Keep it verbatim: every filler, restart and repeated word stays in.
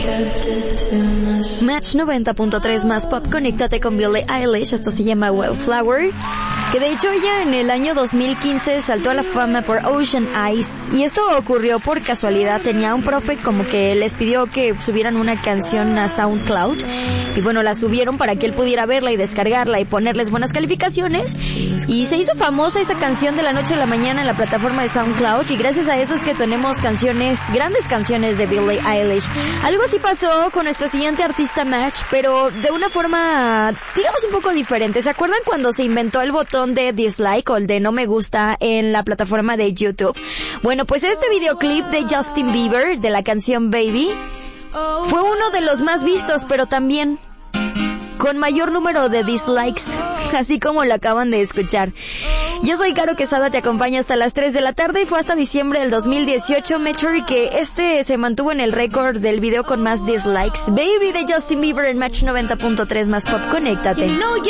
Match noventa punto tres más pop, conéctate con Billie Eilish. Esto se llama Wildflower, que de hecho ella en el año dos mil quince saltó a la fama por Ocean Eyes, y esto ocurrió por casualidad. Tenía un profe como que les pidió que subieran una canción a SoundCloud, y bueno, la subieron para que él pudiera verla y descargarla y ponerles buenas calificaciones, y se hizo famosa esa canción de la noche a la mañana en la plataforma de SoundCloud, y gracias a eso es que tenemos canciones, grandes canciones de Billie Eilish. Algo así pasó con nuestro siguiente artista Match, pero de una forma, digamos, un poco diferente. ¿Se acuerdan cuando se inventó el botón de dislike o el de no me gusta en la plataforma de YouTube? Bueno, pues este videoclip de Justin Bieber de la canción Baby fue uno de los más vistos, pero también con mayor número de dislikes, así como lo acaban de escuchar. Yo soy Caro Quesada, te acompaño hasta las tres de la tarde, y fue hasta diciembre del dos mil dieciocho, Metro, que este se mantuvo en el récord del video con más dislikes. Baby de Justin Bieber en Match noventa punto tres más pop, conéctate. You know